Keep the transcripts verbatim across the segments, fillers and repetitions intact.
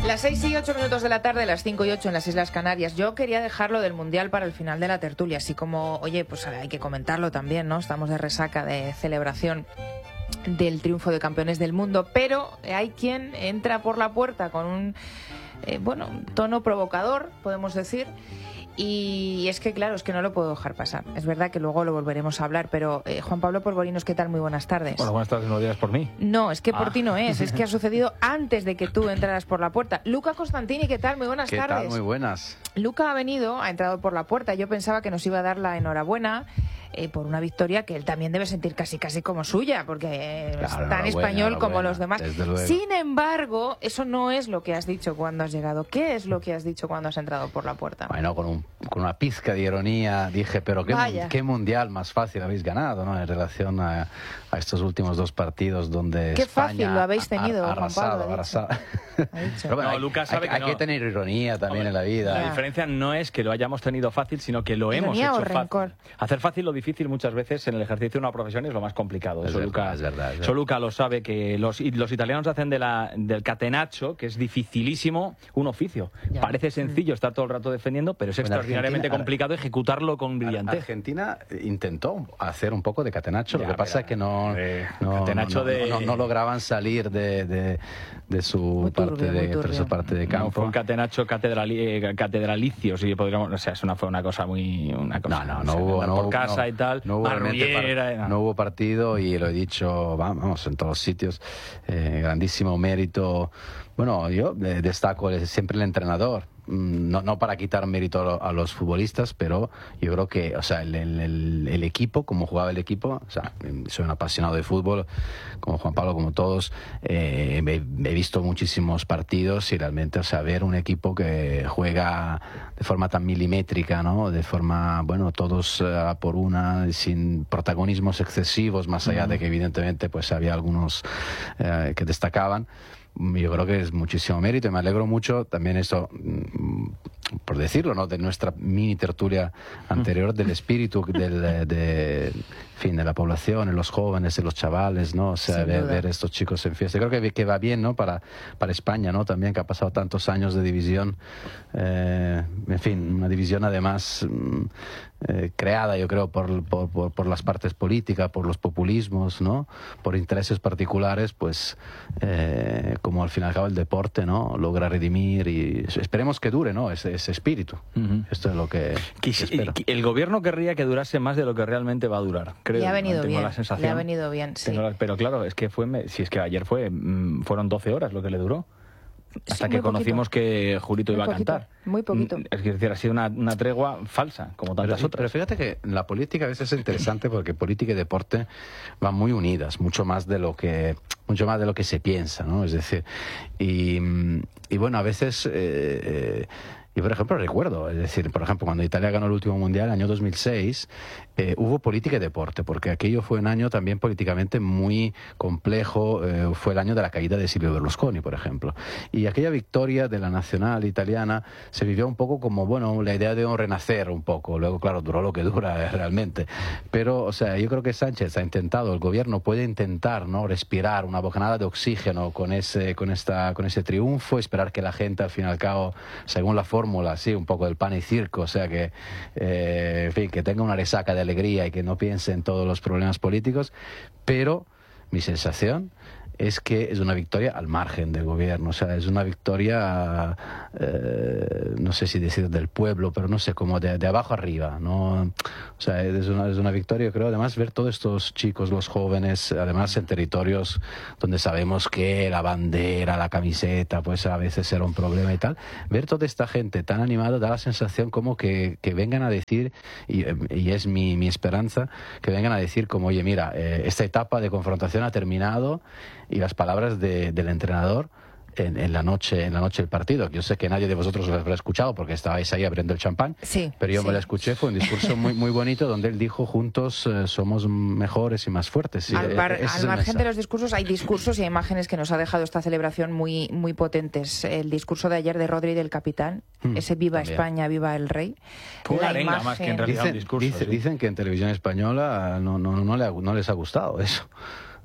Las seis y ocho minutos de la tarde, las cinco y ocho en las Islas Canarias. Yo quería dejarlo del Mundial para el final de la tertulia, así como, oye, pues hay que comentarlo también, ¿no? Estamos de resaca de celebración del triunfo de campeones del mundo, pero hay quien entra por la puerta con un, eh, bueno, tono provocador, podemos decir. Y es que, claro, es que no lo puedo dejar pasar. Es verdad que luego lo volveremos a hablar, pero eh, Juan Pablo Polvorinos, ¿qué tal? Muy buenas tardes. Bueno, buenas tardes, no lo digas por mí. No, es que por ah. ti no es, es que ha sucedido antes de que tú entraras por la puerta. Luca Costantini, ¿qué tal? Muy buenas ¿Qué tardes. tal? Muy buenas. Luca ha venido, ha entrado por la puerta. Yo pensaba que nos iba a dar la enhorabuena eh, por una victoria que él también debe sentir casi casi como suya, porque eh, Claro, es tan español como los demás. desde luego. Sin embargo, eso no es lo que has dicho cuando has llegado. ¿Qué es lo que has dicho cuando has entrado por la puerta? Bueno, con, un, con una pizca de ironía dije, pero qué, qué mundial más fácil habéis ganado, ¿no? En relación a, a estos últimos dos partidos donde qué España fácil lo habéis tenido, ha, arrasado, Juan Pablo, ha dicho. arrasado. Ha dicho. Pero bueno, No, hay, Lucas sabe hay, que hay no. que tener ironía también Hombre, en la vida. La Ya. diferencia no es que lo hayamos tenido fácil, sino que lo hemos ¿Ironía hecho o rencor? fácil. Hacer fácil lo difícil muchas veces en el ejercicio de una profesión es lo más complicado. Es Eso, verdad, Luca, es verdad, es verdad. eso Luca lo sabe, que los, y los italianos hacen de la, del catenaccio, que es dificilísimo, un oficio. Ya. Parece sencillo estar todo el rato defendiendo, pero es Bueno, extraordinariamente Argentina- complicado ejecutarlo con brillantez. Argentina intentó hacer un poco de catenaccio, Ya, lo que pasa mira, es que no, eh, no, catenaccio no, no, de- no- no lograban salir de, de, de su Muy turbio, parte muy de, turbio. de su parte de No, campo. fue un catenacho catedrali, eh, catedralicio, si podríamos, o sea, es una, fue una cosa muy... Una cosa, No, no, o no sea, hubo, andar no por hubo- casa no, y tal, no hubo realmente par- marrullera, no. no hubo partido y lo he dicho, vamos, en todos los sitios, eh, grandísimo mérito. Bueno, yo eh, destaco el- siempre el entrenador. Mm, No, no para quitar mérito a, lo- a los futbolistas, pero yo creo que, o sea, el, el- el- el equipo, como jugaba el equipo, o sea, soy un apasionado de fútbol, como Juan Pablo, como todos, eh, he, he visto muchísimos partidos y realmente, o sea, ver un equipo que juega de forma tan milimétrica, ¿no? De forma, bueno, todos eh, a por una, sin protagonismos excesivos, más allá de que evidentemente pues había algunos eh, que destacaban. Yo creo que es muchísimo mérito y me alegro mucho también esto, mm, por decirlo, ¿no? De nuestra mini tertulia anterior, del espíritu del, de, de, en fin, de la población, de los jóvenes, de los chavales, ¿no? O sea, Sin ver, duda. ver estos chicos en fiesta. Creo que, que va bien, ¿no? Para, para España, ¿no? También que ha pasado tantos años de división, eh, en fin, una división además mm, eh, creada, yo creo, por, por, por, por las partes políticas, por los populismos, ¿no? Por intereses particulares, pues eh, como al fin y al cabo el deporte, ¿no? Logra redimir y esperemos que dure, ¿no? Ese, ese espíritu. Ujú. Esto es lo que, que Quisi- espero. El gobierno querría que durase más de lo que realmente va a durar. Creo, Le ha ¿no? venido Tengo bien, la sensación. le ha venido bien, sí. Tengo la- pero claro, es que fue, me- si es que ayer fue, mm, fueron doce horas lo que le duró. Hasta Sí, que muy conocimos poquito. que Julito Muy iba a poquito, cantar. muy poquito. Mm, Es decir, ha sido una, una tregua falsa, como Pero, tantas sí, otras. pero fíjate que la política a veces es interesante porque política y deporte van muy unidas, mucho más de lo que mucho más de lo que se piensa, ¿no? Es decir, y, y bueno, a veces eh, eh, yo, por ejemplo, recuerdo, es decir, por ejemplo, cuando Italia ganó el último mundial, el año dos mil seis, eh, hubo política y deporte, porque aquello fue un año también políticamente muy complejo, eh, fue el año de la caída de Silvio Berlusconi, por ejemplo. Y aquella victoria de la nacional italiana se vivió un poco como, bueno, la idea de un renacer un poco. Luego, claro, duró lo que dura eh, realmente. Pero, o sea, yo creo que Sánchez ha intentado, el gobierno puede intentar, ¿no? Respirar una bocanada de oxígeno con ese, con esta, con ese triunfo, esperar que la gente, al fin y al cabo, según la fórmula, sí, un poco del pan y circo, o sea, que, eh, en fin, que tenga una resaca de alegría y que no piense en todos los problemas políticos, pero mi sensación es que es una victoria al margen del gobierno, o sea, es una victoria, eh, no sé si decir del pueblo, pero no sé, como de, de abajo arriba, ¿no? O sea, es una, es una victoria, yo creo, además ver todos estos chicos, los jóvenes, además en territorios donde sabemos que la bandera, la camiseta, pues a veces era un problema y tal, ver toda esta gente tan animada da la sensación como que, que vengan a decir, y, y es mi, mi esperanza, que vengan a decir como, oye, mira, eh, esta etapa de confrontación ha terminado, y las palabras de, del entrenador en, en la noche en la noche del partido. Yo sé que nadie de vosotros lo habrá escuchado porque estabais ahí abriendo el champán, Sí, pero yo sí. me lo escuché, fue un discurso muy muy bonito donde él dijo juntos eh, somos mejores y más fuertes. Sí, al par- ese es al el margen mensaje. de los discursos, hay discursos y imágenes que nos ha dejado esta celebración muy, muy potentes. El discurso de ayer de Rodri del capitán, Mm, ese viva también. España, viva el rey. Fue una La arenga imagen- más que en realidad un Dicen, discurso. dice- sí. dicen que en televisión española no, no, no, le ha- no les ha gustado eso.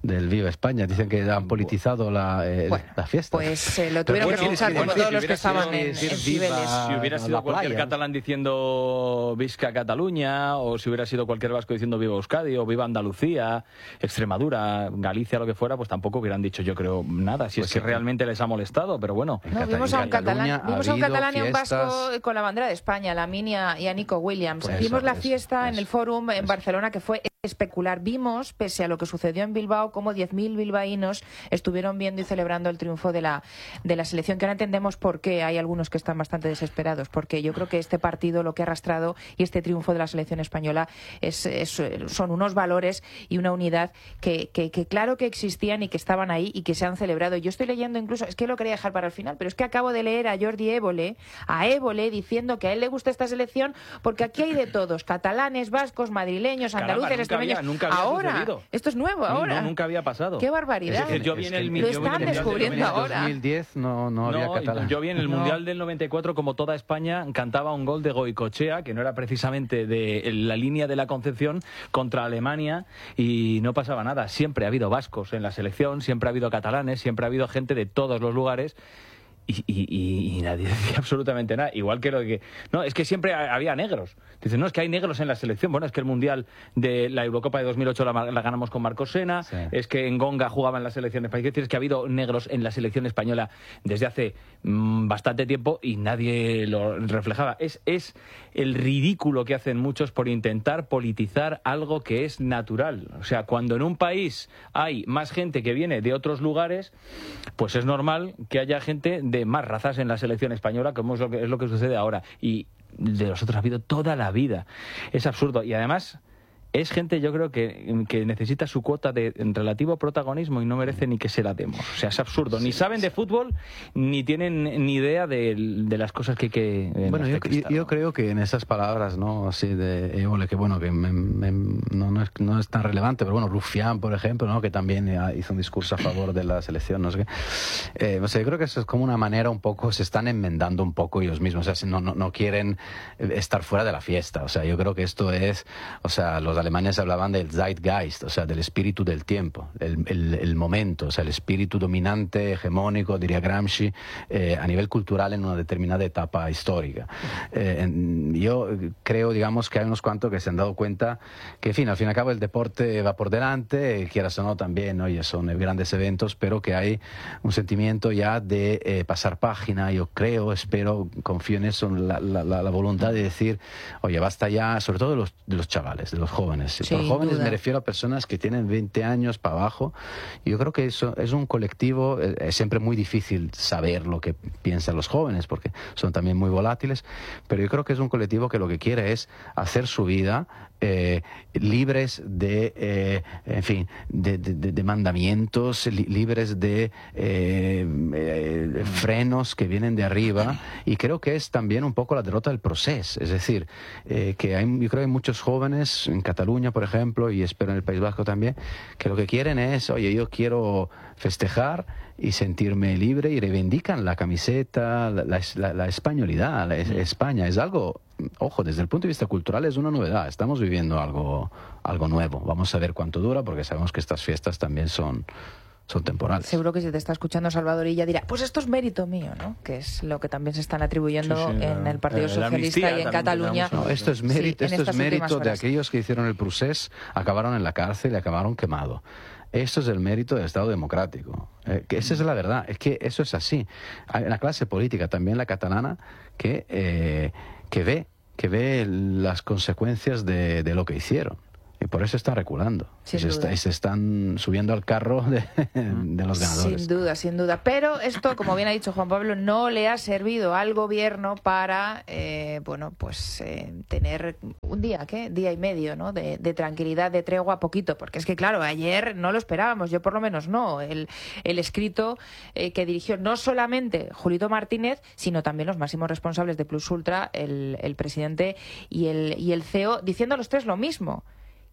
del Viva España. Dicen que han politizado la, eh, bueno, la fiesta. Pues eh, lo tuvieron bueno, que escuchar sí, como bueno, todos si los que estaban sido, en, en Cibeles. Si hubiera sido cualquier playa. catalán diciendo Visca Cataluña, o si hubiera sido cualquier vasco diciendo Viva Euskadi, o Viva Andalucía, Extremadura, Galicia, lo que fuera, pues tampoco hubieran dicho, yo creo, nada. Si Pues es que sí. realmente les ha molestado, pero bueno. En No, Cata- vimos en a un catalán, Cataluña ha vimos a un habido catalán y a un vasco fiestas. con la bandera de España, la Minia y a Nico Williams. Pues vimos eso, la eso, fiesta en eso, el Fórum en eso. Barcelona, que fue especular. Vimos, pese a lo que sucedió en Bilbao, como diez mil bilbaínos estuvieron viendo y celebrando el triunfo de la, de la selección, que ahora entendemos por qué hay algunos que están bastante desesperados, porque yo creo que este partido lo que ha arrastrado y este triunfo de la selección española es, es, son unos valores y una unidad que, que, que claro que existían y que estaban ahí y que se han celebrado. Yo estoy leyendo incluso, es que lo quería dejar para el final, pero es que acabo de leer a Jordi Évole, a Évole, diciendo que a él le gusta esta selección porque aquí hay de todos, catalanes, vascos, madrileños, Caramba, andaluces, nunca había- extremeños. nunca había ahora, sucedido. esto es nuevo, No, ahora. no, nunca había pasado. Qué barbaridad. Es decir, yo vi en el- Lo yo vi en el están Mundial del descubriendo noventa y ahora. En dos mil diez no, no había No, catalán. yo vi en el No. Mundial del noventa y cuatro como toda España cantaba un gol de Goicoechea, que no era precisamente de la línea de la Concepción, contra Alemania, y no pasaba nada. Siempre ha habido vascos en la selección, siempre ha habido catalanes, siempre ha habido gente de todos los lugares. Y, y, y, y nadie decía absolutamente nada. Igual que lo que... No, es que siempre ha- había negros. Dicen, no, es que hay negros en la selección. Bueno, es que el Mundial de la Eurocopa de dos mil ocho la, la ganamos con Marcos Sena. Sí. Es que en Gonga jugaba en la selección española. Es que ha habido negros en la selección española desde hace mm, bastante tiempo y nadie lo reflejaba. Es, es el ridículo que hacen muchos por intentar politizar algo que es natural. O sea, cuando en un país hay más gente que viene de otros lugares, pues es normal que haya gente de más razas en la selección española, como es lo que, es lo que sucede ahora. Y de los otros ha habido toda la vida. Es absurdo. Y además es gente, yo creo, que, que necesita su cuota de relativo protagonismo y no merece ni que se la demos. O sea, es absurdo. Ni saben de fútbol, ni tienen ni idea de, de las cosas que hay que... en Bueno, las yo, que yo- estar, yo ¿no? creo que en esas palabras, ¿no? Así de Évole, que bueno, que me- me- no, no, es, no es tan relevante, pero bueno, Rufián, por ejemplo, ¿no? Que también eh, hizo un discurso a favor de la selección, no sé qué. Eh, o sea, yo creo que eso es como una manera un poco, se están enmendando un poco ellos mismos, o sea, no, no, no quieren estar fuera de la fiesta. O sea, yo creo que esto es, o sea, los alemanes hablaban del Zeitgeist, o sea, del espíritu del tiempo, el, el, el momento, o sea, el espíritu dominante, hegemónico, diría Gramsci, eh, a nivel cultural en una determinada etapa histórica. Eh, en- yo creo, digamos, que hay unos cuantos que se han dado cuenta que, en fin, al fin y al cabo el deporte va por delante, quieras o no también, oye, son grandes eventos, pero que hay un sentimiento ya de eh, pasar página, yo creo, espero, confío en eso, la, la, la, la voluntad de decir, oye, basta ya, sobre todo de los, de los chavales, de los jóvenes. Sin Por jóvenes duda. me refiero a personas que tienen veinte años para abajo. Yo creo que eso es un colectivo, eh, es siempre muy difícil saber lo que piensan los jóvenes, porque son también muy volátiles, pero yo creo que es un colectivo que lo que quiere es hacer su vida eh, libres de, eh, en fin, de, de- de- de mandamientos, li- libres de eh, eh, frenos que vienen de arriba, y creo que es también un poco la derrota del proceso. Es decir, eh, que hay, yo creo que hay muchos jóvenes en Cataluña, por ejemplo, y espero en el País Vasco también, que lo que quieren es, oye, yo quiero festejar y sentirme libre, y reivindican la camiseta, la, la, la- la españolidad, la es- España. Es algo, ojo, desde el punto de vista cultural es una novedad. Estamos viviendo algo, algo nuevo. Vamos a ver cuánto dura, porque sabemos que estas fiestas también son, son temporales. Seguro que si te está escuchando Salvadorilla dirá, pues esto es mérito mío, ¿no? Que es lo que también se están atribuyendo Sí, sí, en la- el Partido eh, la Socialista amnistía y en también Cataluña. tenemos. No, esto es mérito, Sí, en esto es estas últimas mérito de horas. aquellos que hicieron el procés, acabaron en la cárcel y acabaron quemados. Esto es el mérito del Estado democrático. Eh, que esa es la verdad, es que eso es así. Hay una clase política, también la catalana, que, eh, que ve que ve las consecuencias de, de lo que hicieron. Y por eso está reculando. Sin Y se, está- duda. y se están subiendo al carro de, de los ganadores. Sin duda, sin duda. Pero esto, como bien ha dicho Juan Pablo, no le ha servido al gobierno para, eh, bueno, pues eh, tener un día, ¿qué? Día y medio, ¿no? De, de tranquilidad, de tregua, poquito. Porque es que, claro, ayer no lo esperábamos, yo por lo menos no. El, el escrito eh, que dirigió no solamente Julito Martínez, sino también los máximos responsables de Plus Ultra, el, el presidente y el, y el C E O, diciendo los tres lo mismo.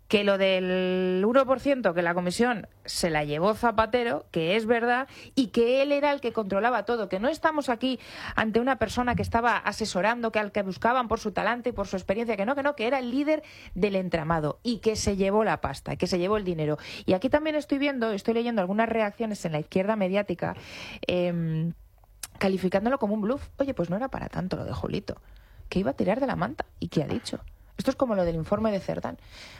Que lo del uno por ciento, que la comisión se la llevó Zapatero, que es verdad, y que él era el que controlaba todo, que no estamos aquí ante una persona que estaba asesorando, que al que buscaban por su talante y por su experiencia, que no, que no, que era el líder del entramado y que se llevó la pasta, que se llevó el dinero. Y aquí también estoy viendo, estoy leyendo algunas reacciones en la izquierda mediática, eh, calificándolo como un bluff. Oye, pues no era para tanto lo de Julito, que iba a tirar de la manta. ¿Y qué ha dicho? Esto es como lo del informe de Cerdán.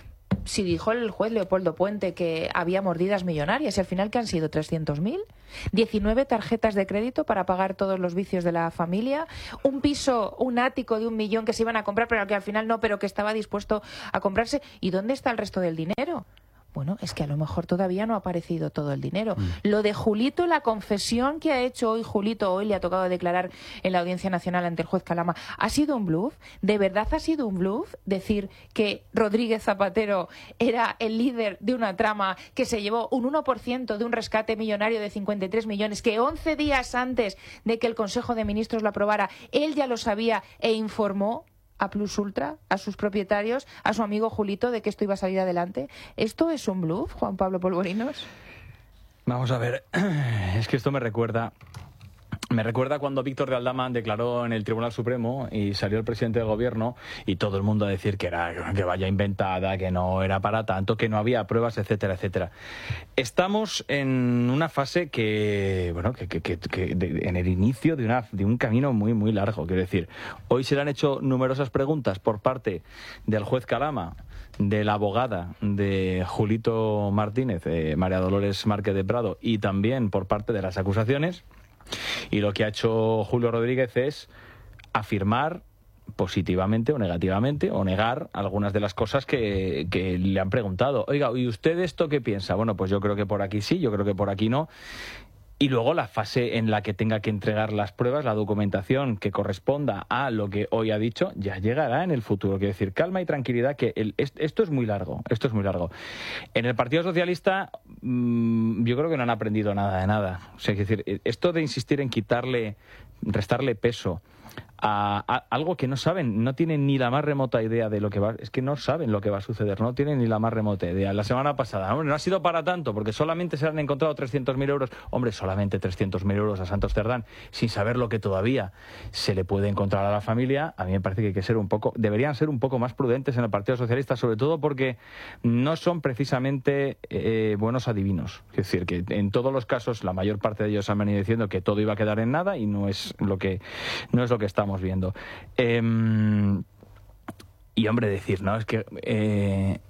Si dijo el juez Leopoldo Puente que había mordidas millonarias, y al final que han sido trescientos mil, diecinueve tarjetas de crédito para pagar todos los vicios de la familia, un piso, un ático de un millón que se iban a comprar, pero que al final no, pero que estaba dispuesto a comprarse. ¿Y dónde está el resto del dinero? Bueno, es que a lo mejor todavía no ha aparecido todo el dinero. Mm. Lo de Julito, la confesión que ha hecho hoy Julito, hoy le ha tocado declarar en la Audiencia Nacional ante el juez Calama, ¿ha sido un bluff? ¿De verdad ha sido un bluff decir que Rodríguez Zapatero era el líder de una trama que se llevó un uno por ciento de un rescate millonario de cincuenta y tres millones, que once días antes de que el Consejo de Ministros lo aprobara, él ya lo sabía e informó a Plus Ultra, a sus propietarios, a su amigo Julito, de que esto iba a salir adelante? ¿Esto es un bluff, Juan Pablo Polvorinos? Vamos a ver, es que esto me recuerda... Me recuerda cuando Víctor de Aldama declaró en el Tribunal Supremo y salió el presidente del gobierno y todo el mundo a decir que era que vaya inventada, que no era para tanto, que no había pruebas, etcétera, etcétera. Estamos en una fase que, bueno, que, que, que, que de, en el inicio de, una, de un camino muy, muy largo. Quiero decir, hoy se le han hecho numerosas preguntas por parte del juez Calama, de la abogada de Julito Martínez, eh, María Dolores Márquez de Prado, y también por parte de las acusaciones. Y lo que ha hecho Julio Rodríguez es afirmar positivamente o negativamente o negar algunas de las cosas que, que le han preguntado. Oiga, ¿y usted esto qué piensa? Bueno, pues yo creo que por aquí sí, yo creo que por aquí no. Y luego la fase en la que tenga que entregar las pruebas, la documentación que corresponda a lo que hoy ha dicho, ya llegará en el futuro. Quiero decir, calma y tranquilidad, que el, esto es muy largo, esto es muy largo. En el Partido Socialista mmm, yo creo que no han aprendido nada de nada. O sea, es decir, esto de insistir en quitarle, restarle peso a, a algo que no saben, no tienen ni la más remota idea de lo que va, es que no saben lo que va a suceder, no tienen ni la más remota idea. La semana pasada, hombre, no ha sido para tanto, porque solamente se han encontrado trescientos mil euros, hombre, solamente trescientos mil euros a Santos Cerdán, sin saber lo que todavía se le puede encontrar a la familia. A mí me parece que hay que ser un poco, deberían ser un poco más prudentes en el Partido Socialista, sobre todo porque no son precisamente eh, buenos adivinos. Es decir, que en todos los casos, la mayor parte de ellos han venido diciendo que todo iba a quedar en nada y no es lo que, no es lo que estamos viendo. Eh, y hombre, decir, no, es que eh,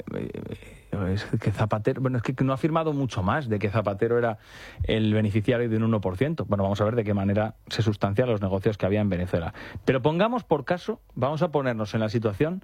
es que Zapatero, bueno, es que no ha afirmado mucho más de que Zapatero era el beneficiario de un uno por ciento. Bueno, vamos a ver de qué manera se sustancian los negocios que había en Venezuela. Pero pongamos por caso, vamos a ponernos en la situación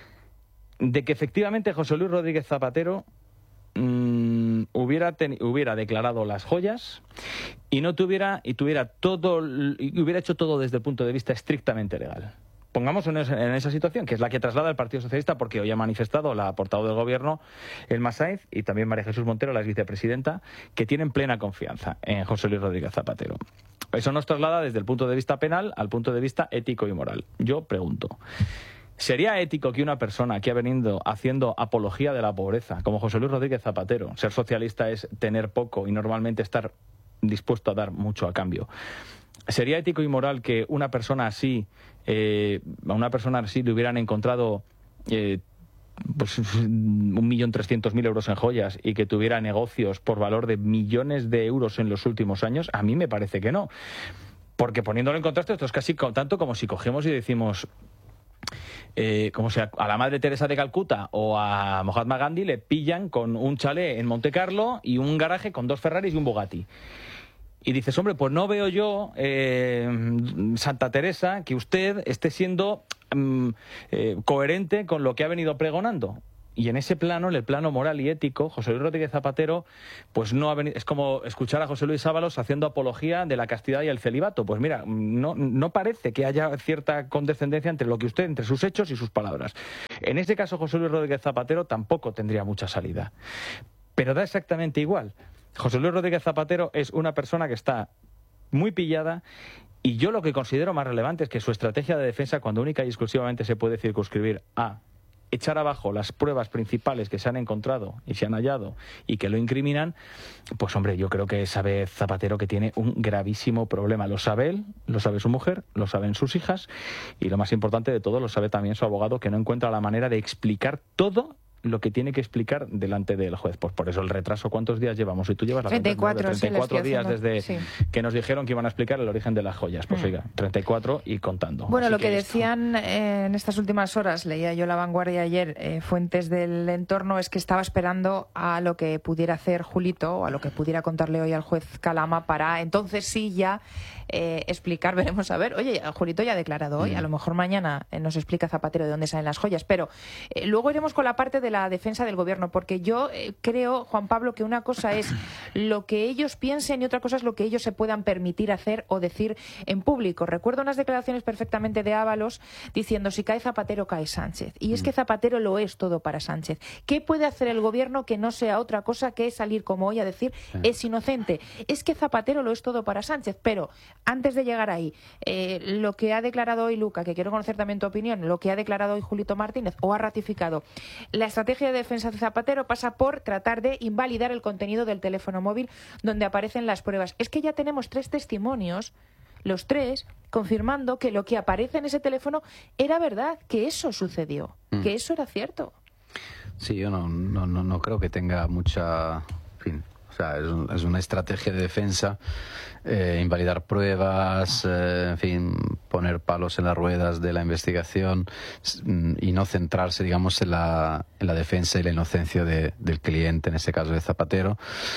de que efectivamente José Luis Rodríguez Zapatero mmm, hubiera, ten, hubiera declarado las joyas y no tuviera y tuviera todo y hubiera hecho todo desde el punto de vista estrictamente legal. Pongamos en esa, en esa situación, que es la que traslada el Partido Socialista, porque hoy ha manifestado la portavoz del Gobierno, Elma Sáenz, y también María Jesús Montero, la vicepresidenta, que tienen plena confianza en José Luis Rodríguez Zapatero. Eso nos traslada desde el punto de vista penal al punto de vista ético y moral. Yo pregunto, ¿sería ético que una persona que ha venido haciendo apología de la pobreza, como José Luis Rodríguez Zapatero, ser socialista es tener poco y normalmente estar dispuesto a dar mucho a cambio? ¿Sería ético y moral que una persona así, eh, a una persona así le hubieran encontrado eh, pues, un millón trescientos mil euros en joyas y que tuviera negocios por valor de millones de euros en los últimos años? A mí me parece que no. Porque poniéndolo en contraste, esto es casi tanto como si cogemos y decimos... Eh, como sea, a la Madre Teresa de Calcuta o a Mahatma Gandhi le pillan con un chalet en Monte Carlo y un garaje con dos Ferraris y un Bugatti. Y dices, hombre, pues no veo yo, eh, Santa Teresa, que usted esté siendo um, eh, coherente con lo que ha venido pregonando. Y en ese plano, en el plano moral y ético, José Luis Rodríguez Zapatero, pues no ha venido, es como escuchar a José Luis Ábalos haciendo apología de la castidad y el celibato. Pues mira, no, no parece que haya cierta condescendencia entre lo que usted, entre sus hechos y sus palabras. En ese caso, José Luis Rodríguez Zapatero tampoco tendría mucha salida. Pero da exactamente igual. José Luis Rodríguez Zapatero es una persona que está muy pillada. Y yo lo que considero más relevante es que su estrategia de defensa, cuando única y exclusivamente se puede circunscribir a echar abajo las pruebas principales que se han encontrado y se han hallado y que lo incriminan, pues hombre, yo creo que sabe Zapatero que tiene un gravísimo problema. Lo sabe él, lo sabe su mujer, lo saben sus hijas y lo más importante de todo, lo sabe también su abogado, que no encuentra la manera de explicar todo lo que tiene que explicar delante del juez. Pues por eso el retraso. ¿Cuántos días llevamos? Y tú llevas la treinta y cuatro, treinta y cuatro sí, días haciendo, desde sí. que nos dijeron que iban a explicar el origen de las joyas. Pues mm. oiga, treinta y cuatro y contando. Bueno, Así lo que, que decían eh, en estas últimas horas, leía yo La Vanguardia ayer, eh, fuentes del entorno, es que estaba esperando a lo que pudiera hacer Julito o a lo que pudiera contarle hoy al juez Calama para entonces sí ya eh, explicar, veremos a ver. Oye, Julito ya ha declarado hoy, mm. a lo mejor mañana eh, nos explica Zapatero de dónde salen las joyas, pero eh, luego iremos con la parte de la defensa del gobierno, porque yo eh, creo, Juan Pablo, que una cosa es lo que ellos piensen y otra cosa es lo que ellos se puedan permitir hacer o decir en público. Recuerdo unas declaraciones perfectamente de Ábalos diciendo si cae Zapatero, cae Sánchez. Y es que Zapatero lo es todo para Sánchez. ¿Qué puede hacer el gobierno que no sea otra cosa que salir como hoy a decir es inocente? Es que Zapatero lo es todo para Sánchez. Pero antes de llegar ahí, eh, lo que ha declarado hoy Luca, que quiero conocer también tu opinión, lo que ha declarado hoy Julito Martínez o ha ratificado, la estrategia de defensa de Zapatero pasa por tratar de invalidar el contenido del teléfono móvil donde aparecen las pruebas. Es que ya tenemos tres testimonios, los tres, confirmando que lo que aparece en ese teléfono era verdad, que eso sucedió, mm. que eso era cierto. Sí, yo no, no, no, no creo que tenga mucha... En fin, o sea, es, un, es una estrategia de defensa, eh, invalidar pruebas, eh, en fin, poner palos en las ruedas de la investigación y no centrarse, digamos, en la, en la defensa y la inocencia de, del cliente, en este caso de Zapatero.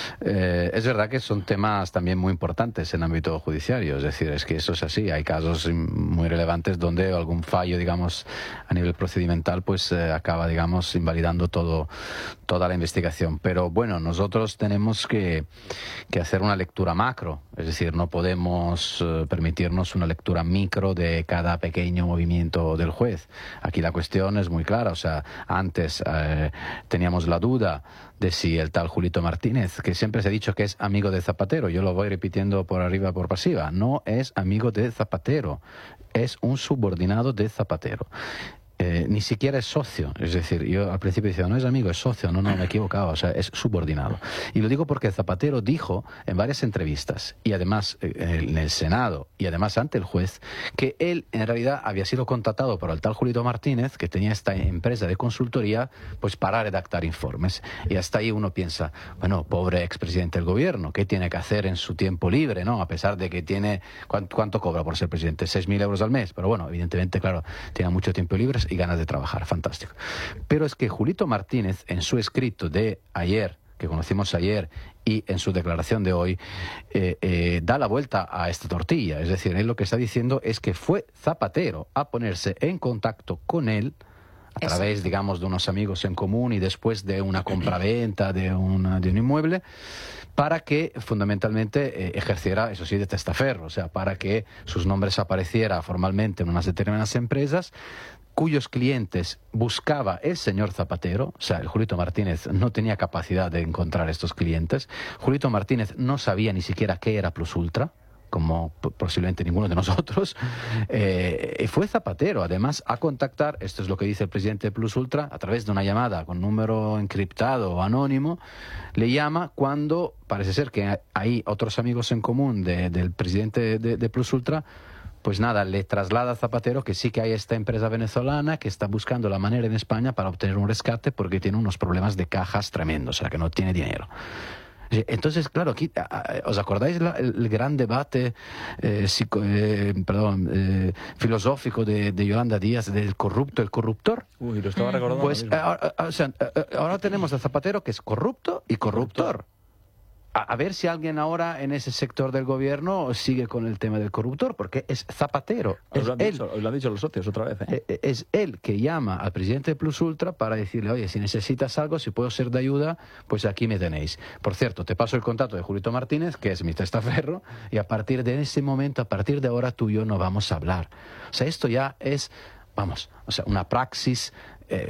Eh, es verdad que son temas también muy importantes en ámbito judiciario, es decir, es que eso es así. Hay casos muy relevantes donde algún fallo, digamos, a nivel procedimental, pues eh, acaba, digamos, invalidando todo, toda la investigación. Pero bueno, nosotros tenemos que, que hacer una lectura macro, es decir, no podemos eh, permitirnos una lectura micro de cada pequeño movimiento del juez. Aquí la cuestión es muy clara, o sea, antes eh, teníamos la duda de si el tal Julito Martínez, que siempre se ha dicho que es amigo de Zapatero, yo lo voy repitiendo por arriba por pasiva, no es amigo de Zapatero, es un subordinado de Zapatero. Eh, ni siquiera es socio, es decir, yo al principio decía, no es amigo, es socio, no, no, me he equivocado, o sea, es subordinado. Y lo digo porque Zapatero dijo en varias entrevistas, y además eh, en el Senado, y además ante el juez, que él en realidad había sido contratado por el tal Julito Martínez, que tenía esta empresa de consultoría, pues para redactar informes. Y hasta ahí uno piensa, bueno, pobre expresidente del gobierno, ¿qué tiene que hacer en su tiempo libre, no? A pesar de que tiene, ¿cuánto, cuánto cobra por ser presidente? seis mil euros al mes, pero bueno, evidentemente, claro, tiene mucho tiempo libre y ganas de trabajar, fantástico. Pero es que Julito Martínez, en su escrito de ayer, que conocimos ayer, y en su declaración de hoy, eh, eh, da la vuelta a esta tortilla. Es decir, él lo que está diciendo es que fue Zapatero a ponerse en contacto con él a Exacto. través, digamos, de unos amigos en común y después de una compraventa de, una, de un inmueble, para que fundamentalmente eh, ejerciera, eso sí, de testaferro, o sea, para que sus nombres apareciera formalmente en unas determinadas empresas cuyos clientes buscaba el señor Zapatero. O sea, el Julito Martínez no tenía capacidad de encontrar estos clientes. Julito Martínez no sabía ni siquiera qué era Plus Ultra, como posiblemente ninguno de nosotros. Eh, y fue Zapatero, además, a contactar, esto es lo que dice el presidente de Plus Ultra, a través de una llamada con número encriptado o anónimo, le llama cuando parece ser que hay otros amigos en común de, del presidente de, de Plus Ultra. Pues nada, le traslada a Zapatero que sí que hay esta empresa venezolana que está buscando la manera en España para obtener un rescate porque tiene unos problemas de cajas tremendos, o sea, que no tiene dinero. Entonces, claro, aquí, ¿os acordáis la, el, el gran debate eh, psico, eh, perdón, eh, filosófico de, de Yolanda Díaz del corrupto, el corruptor? Uy, lo estaba recordando. Pues ahora, o sea, ahora tenemos a Zapatero que es corrupto y corruptor. A, a ver si alguien ahora en ese sector del gobierno sigue con el tema del corruptor, porque es Zapatero. Os lo han, es dicho, os lo han dicho los socios otra vez. ¿eh? Es él que llama al presidente de Plus Ultra para decirle, oye, si necesitas algo, si puedo ser de ayuda, pues aquí me tenéis. Por cierto, te paso el contacto de Julito Martínez, que es mi testaferro, y a partir de ese momento, a partir de ahora, tú y yo no vamos a hablar. O sea, esto ya es... Vamos, o sea, una praxis